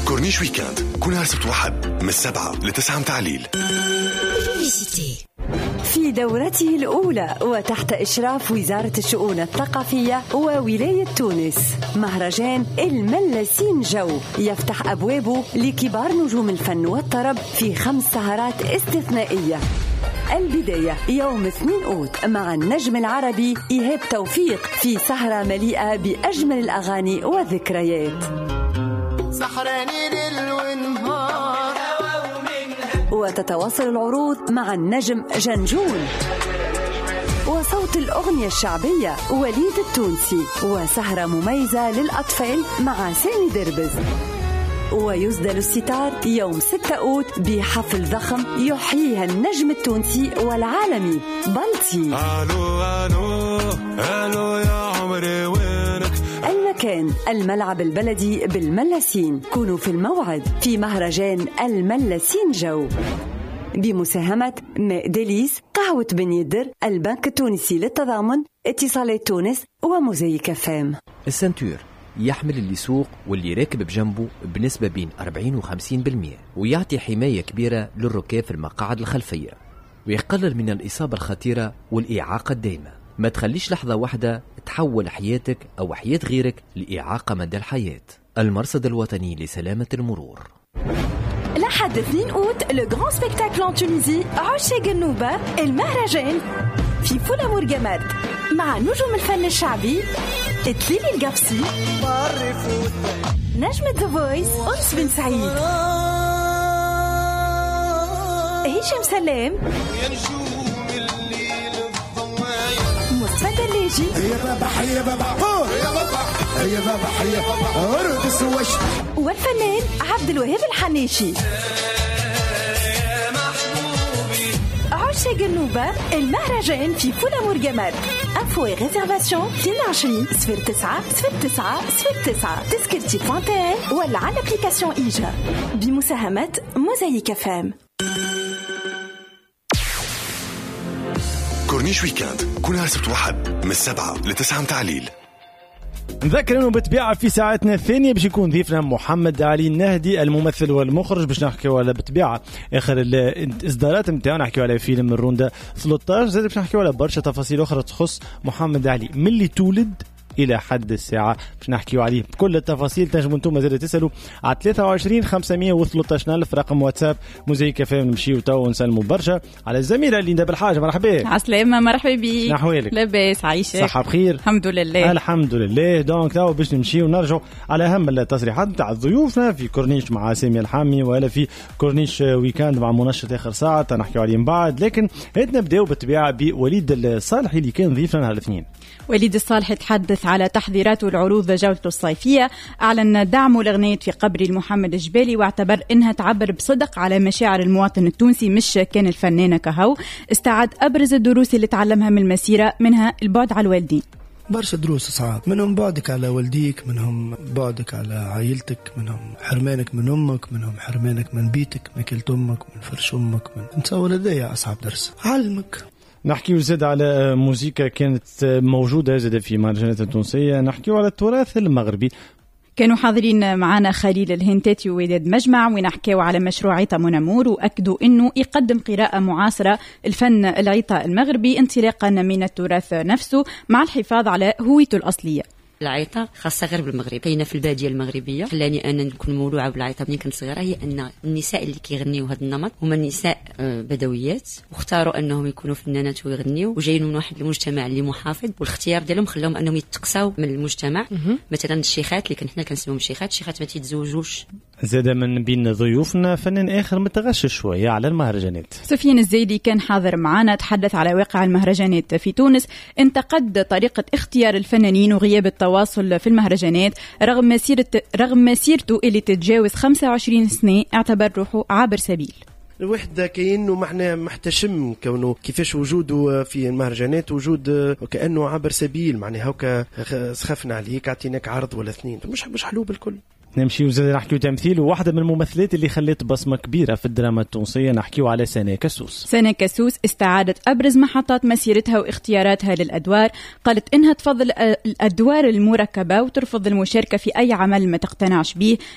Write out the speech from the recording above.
كورنيش ويكاند كل سبت وحد من 7 ل 9 متعليل. في دورته الأولى وتحت إشراف وزارة الشؤون الثقافية وولاية تونس، مهرجان الملاسين جو يفتح أبوابه لكبار نجوم الفن والطرب في 5 سهرات استثنائية. البداية يوم 2 أوت مع النجم العربي إيهاب توفيق في سهرة مليئة بأجمل الأغاني والذكريات. وتتواصل العروض مع النجم جنجون وصوت الأغنية الشعبية وليد التونسي، وسهرة مميزة للأطفال مع سامي دربز. ويسدل الستار يوم 6 أوت بحفل ضخم يحييها النجم التونسي والعالمي بلطي. ألو يا عمري وينك؟ المكان الملعب البلدي بالملاسين. كونوا في الموعد في مهرجان الملاسين جو بمساهمة ماء ديليس، قهوة بن يدر، البنك التونسي للتضامن، اتصالات تونس، وموزايك فام. السنتور يحمل اللي يسوق واللي راكب بجنبه بنسبة بين 40 و 50%، ويعطي حماية كبيرة للركاب في المقاعد الخلفية، ويقلل من الإصابة الخطيرة والإعاقة الدائمة. ما تخليش لحظة واحدة تحول حياتك أو حياة غيرك لإعاقة مدى الحياة. المرصد الوطني لسلامة المرور. لحد 2 أوت لو غران سبيكتاكل ان تونيزي عشاق النوبة المهرجان في فولة مرجمات مع نجوم الفن الشعبي تليلي القفصي، نجمة ذا فويس أنس بن سعيد، هشام سلام، مصطفى دليجي، والفنان عبد الوهاب الحنيشي. عشاق النوبة المهرجان في فولة مرجمات. انفو ريزرفاسيون 22 09 09 09 تذكرتي فانتين ولا على الابليكاسيون إيجا بمساهمة موزايك فام. كورنيش ويكاند كل سبت وحد من 7 ل 9 متعليل. نذكر انه بالطبيعه في ساعتنا الثانيه باش يكون ضيفنا محمد علي النهدي الممثل والمخرج، باش نحكيو على بالطبيعه اخر الاصدارات نتاعو، نحكيو على فيلم الروندا 13، زاد باش نحكيو على برشا تفاصيل اخرى تخص محمد علي من اللي تولد الى حد الساعه، باش نحكيو عليه بكل التفاصيل. تنجموا انتم زاد تسالوا على 23 513 ألف رقم واتساب موزايك فام. نمشيو تو ونسلموا برشا على الزميله اللي ندى بالحاجه. مرحبا. عسلامه. مرحبا بك. نحوالك؟ لاباس عايشه؟ صحه بخير الحمد لله. الحمد لله. دونك تو باش نمشيو ونرجعوا على اهم التصريحات نتاع ضيوفنا في كورنيش مع سامي الحامي، ولا في كورنيش ويكاند مع منشط اخر ساعه نحكيو عليه من بعد. لكن نبداو بالطبيعه بوليد الصالحي اللي كان ضيفنا نهار الاثنين. وليد الصالح تحدث على تحضيرات العروض جولته الصيفية، أعلن دعمه لغنية في قبري لمحمد الجبالي، واعتبر إنها تعبر بصدق على مشاعر المواطن التونسي مش كان الفنانة كهو. استعاد أبرز الدروس اللي تعلمها من المسيرة، منها البعد على الوالدين. برشا دروس صعب، منهم بعدك على والديك، منهم بعدك على عائلتك، منهم حرمانك من أمك، منهم حرمانك من بيتك، من كلت أمك، من فرش أمك. نتصور هذايا أصعب درس. علمك. نحكيو زاد على موسيقى كانت موجودة زاد في مهرجانات التونسية، نحكيو على التراث المغربي. كانوا حاضرين معنا خليل الهنتاتي ووداد مجمع، ونحكيو على مشروع عيطة منامور، وأكدوا أنه يقدم قراءة معاصرة الفن العيطة المغربي انطلاقا من التراث نفسه مع الحفاظ على هويته الأصلية. العيطة خاصة غير بالمغرب، كاينه في البادية المغربية. خلاني أنا نكون مولوعة بالعيطة منين كنت صغيرة، هي أن النساء اللي كيغنيو هذا النمط هما النساء بدويات، واختاروا أنهم يكونوا فنانات ويغنيو، وجايين من واحد المجتمع اللي محافظ، والاختيار ديالهم خلاهم أنهم يتقصاو من المجتمع. مثلا الشيخات اللي حنا كنسميهم شيخات ما تيتزوجوش. زاد من بين ضيوفنا فنان آخر متغشش شوية على المهرجانات. سفيان الزيدي كان حاضر معنا، تحدث على واقع المهرجانات في تونس، انتقد طريقة اختيار الفنانين وغياب التواصل في المهرجانات رغم مسيرته اللي تتجاوز 25 سنة، اعتبر روحه عابر سبيل. الوحدة كأنه معناه محتشم كونه كيفاش وجوده في المهرجانات وجود كأنه عبر سبيل، معناه هكا سخفنا عليك عطيناك عرض ولا اثنين، مش حلو بالكل. نمشي وزاد نحكيو تمثيل، وواحدة من الممثلات اللي خلت بصمة كبيرة في الدراما التونسية، نحكيو على سنة كسوس. سنة كسوس استعادت أبرز محطات مسيرتها واختياراتها للأدوار، قالت إنها تفضل الأدوار المركبة وترفض المشاركة في أي عمل ما تقتنعش به،